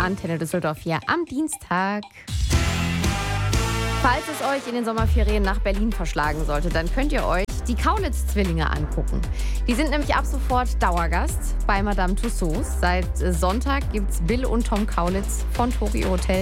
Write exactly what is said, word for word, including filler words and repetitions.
Antenne Düsseldorf hier am Dienstag. Falls es euch in den Sommerferien nach Berlin verschlagen sollte, dann könnt ihr euch die Kaulitz-Zwillinge angucken. Die sind nämlich ab sofort Dauergast bei Madame Tussauds. Seit Sonntag gibt's Bill und Tom Kaulitz von Tokio Hotel